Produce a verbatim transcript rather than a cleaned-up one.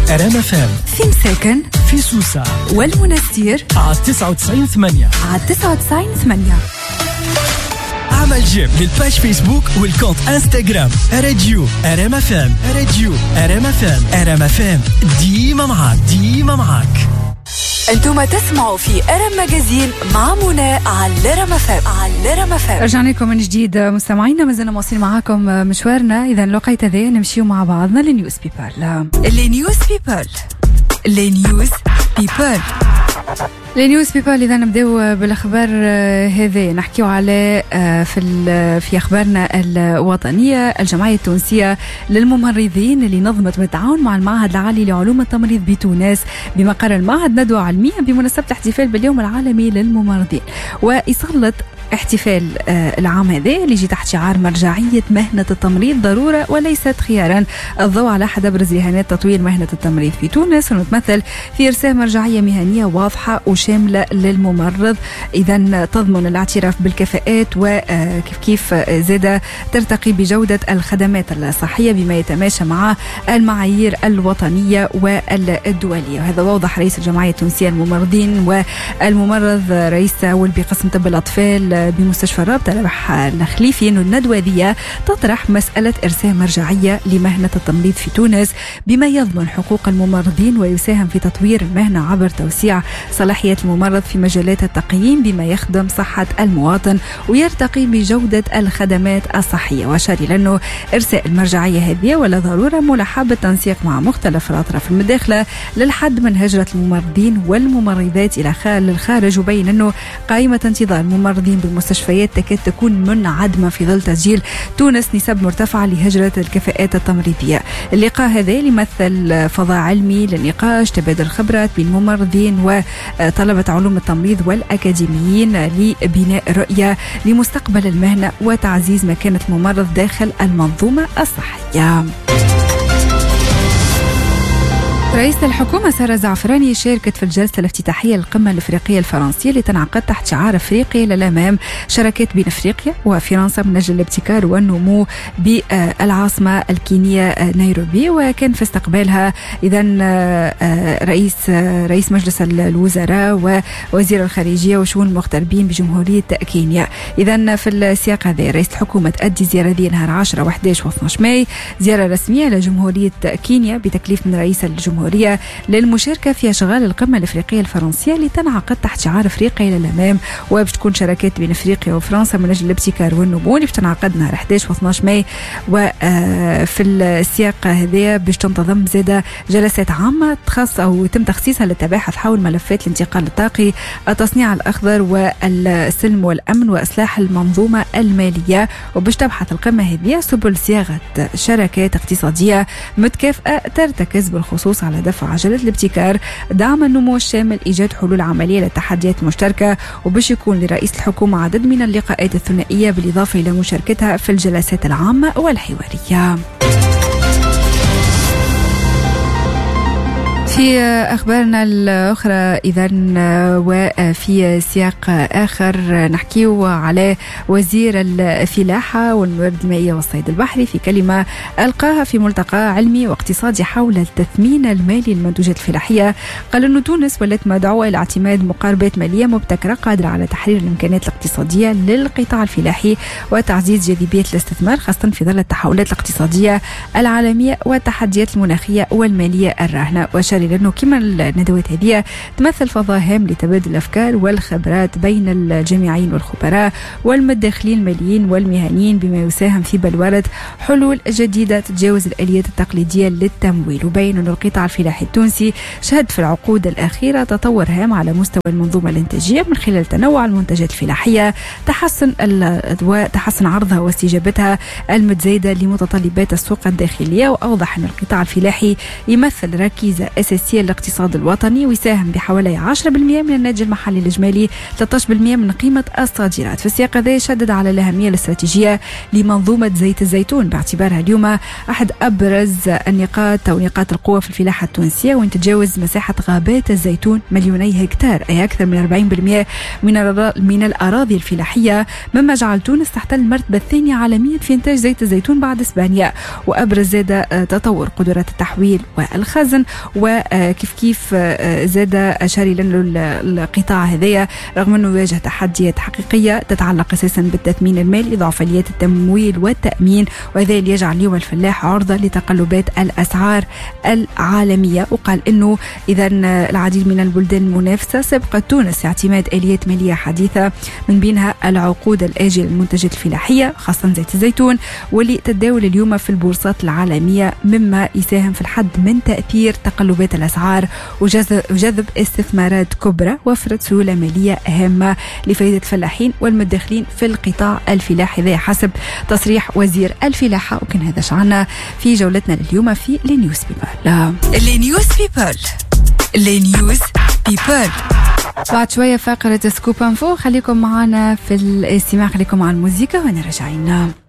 أرام اف ام، في مساكن، في سوسة والمنستير على تسعة وتسعين ثمانية على تسعة وتسعين ثمانية. عمل جيم للباج فيسبوك والكونت انستغرام راديو أرام اف ام. راديو أرام اف ام. أرام اف ام ديما معاك، ديما معاك. انتم تسمعوا في أرام ماجازين مع منى على أرام اف ام. على أرام اف ام. رجعنا لكم من جديد مستمعينا، مازلنا مواصلين معاكم مشوارنا. اذا لقيت ذا نمشيو مع بعضنا لنيوز بيبل. لي نيوز بيبل لي نيوز بيبل لي نيوز بيبل. إذا نبداو بالأخبار هذه، نحكيو على في في أخبارنا الوطنية. الجمعية التونسية للممرضين اللي نظمت بالتعاون مع المعهد العالي لعلوم التمريض بتونس بمقر المعهد ندوة علمية بمناسبة الاحتفال باليوم العالمي للممرضين، ويسلط احتفال العام هذا اللي يجي تحت شعار مرجعية مهنة التمريض ضرورة وليست خيارا، الضوء على أحد أبرز رهانات تطوير مهنة التمريض في تونس، ونتمثل في إرساء مرجعية مهنية واضحة وشاملة للممرض، إذا تضمن الاعتراف بالكفاءات وكيف كيف زادة ترتقي بجودة الخدمات الصحية بما يتماشى مع المعايير الوطنية والدولية. وهذا وضح رئيس الجمعية التونسية للممرضين والممرض رئيس أول بقسم طب الأطفال بمستشفى الرابطة ربح النخليفي أن الندوة ذي تطرح مسألة إرساء مرجعية لمهنة التمريض في تونس بما يضمن حقوق الممرضين ويساهم في تطوير المهنة عبر توسيع صلاحية الممرض في مجالات التقييم بما يخدم صحة المواطن ويرتقي بجودة الخدمات الصحية. وأشار إلى أنه إرساء المرجعية هذه ولا ضرورة ملحة بالتنسيق مع مختلف الأطراف المداخلة للحد من هجرة الممرضين والممرضات إلى الخارج، وبين أنه قائمة انتظار الممرضين بالمستشفيات تكاد تكون منعدمة في ظل تسجيل تونس نسب مرتفعة لهجرة الكفاءات التمريضية. اللقاء هذا يمثل فضاء علمي للنقاش، تبادل خبرات بين الممرضين وطلبة علوم التمريض والأكاديميين لبناء رؤية لمستقبل المهنة وتعزيز مكانة الممرض داخل المنظومة الصحية. رئيس الحكومة سارة زعفراني شاركت في الجلسة الافتتاحية للقمة الأفريقية الفرنسية اللي تنعقد تحت شعار أفريقيا للأمام، شراكات بين أفريقيا وفرنسا من أجل الابتكار والنمو بالعاصمة الكينية نيروبي. وكان في استقبالها إذا رئيس رئيس مجلس الوزراء ووزير الخارجية وشؤون المغتربين بجمهورية كينيا. إذا في السياق هذا رئيس الحكومة تأدي زيارة ذي نهار عشرة وأحد عشر واثني عشر ماي، زيارة رسمية لجمهورية كينيا بتكليف من رئيس الجمهورية للمشاركة في أشغال القمة الأفريقية الفرنسية اللي تنعقد تحت شعار أفريقيا للأمام، وباش تكون شراكات بين أفريقيا وفرنسا من أجل الابتكار والنمو اللي باش تنعقد نهار أحد عشر واثني عشر ماي. وفي السياق هذا باش تنتظم زادة جلسات عامة تخص أو يتم تخصيصها للتباحث حول ملفات الانتقال الطاقي، التصنيع الأخضر والسلم والأمن وإصلاح المنظومة المالية. وباش تبحث القمة هذه سبل صياغة شراكات اقتصادية متكافئة ترتكز بالخصوص على دفع عجلة الابتكار، دعم النمو الشامل، إيجاد حلول عملية للتحديات المشتركة. وباش يكون لرئيس الحكومة عدد من اللقاءات الثنائية بالإضافة إلى مشاركتها في الجلسات العامة والحوارية. في أخبارنا الأخرى إذا وفي سياق آخر نحكيه على وزير الفلاحة والموارد المائية والصيد البحري في كلمة ألقاها في ملتقى علمي واقتصادي حول التثمين المالي للمنتوجات الفلاحية. قال أن تونس ولت مدعوة إلى اعتماد مقاربات مالية مبتكرة قادرة على تحرير الإمكانيات الاقتصادية للقطاع الفلاحي وتعزيز جاذبية الاستثمار خاصة في ظل التحولات الاقتصادية العالمية والتحديات المناخية والمالية الراهنة. وأشار لأنه كما الندوات هذه تمثل فضاء هام لتبادل الأفكار والخبرات بين الجامعين والخبراء والمتداخلين الماليين والمهنيين بما يساهم في بلورة حلول جديدة تتجاوز الآليات التقليدية للتمويل. وبين أن القطاع الفلاحي التونسي شهد في العقود الأخيرة تطور هام على مستوى المنظومة الإنتاجية من خلال تنوع المنتجات الفلاحية، تحسن وتحسن عرضها واستجابتها المتزايدة لمتطلبات السوق الداخلية. وأوضح أن القطاع الفلاحي يمثل ركيزة أساسية الأساسية للاقتصاد الوطني، ويساهم بحوالي عشرة بالمئة من الناتج المحلي الإجمالي، ثلاثة عشر بالمئة من قيمة الصادرات. في السياق هذا شدد على الأهمية الاستراتيجية لمنظومة زيت الزيتون باعتبارها اليوم أحد أبرز النقاط أو نقاط القوة في الفلاحة التونسية، وإن تتجاوز مساحة غابات الزيتون مليوني هكتار، أي أكثر من أربعين بالمئة من من الأراضي الفلاحية، مما جعل تونس تحتل المرتبة الثانية عالميا في إنتاج زيت الزيتون بعد إسبانيا. وأبرز زاد تطور قدرات التحويل والخزن، وكيف كيف زاد أشار لأنه القطاع هذايا رغم أنه يواجه تحديات حقيقية تتعلق أساسا بالتثمين المالي لضعف آليات التمويل والتأمين، وهذا اللي يجعل اليوم الفلاح عرضة لتقلبات الأسعار العالمية. وقال أنه إذا العديد من البلدان المنافسة سبقت تونس اعتماد آليات مالية حديثة، من بينها العقود الآجلة للمنتجات الفلاحية خاصة زيت الزيتون، واللي تتداول اليوم في البورصات العالمية، مما يساهم في الحد من تأثير تقلبات الأسعار وجذب استثمارات كبرى، وفرت سهولة مالية هامة لفائدة الفلاحين والمدخلين في القطاع الفلاحي، ذا حسب تصريح وزير الفلاحة. وكان هذا شعنا في جولتنا اليوم في لنيوز بيبل. لنيوز بيبل لنيوز بيبل بعد شوية فقرة سكوب انفو، خليكم معنا في الاستماع، خليكم مع الموسيقى وانا راجعين.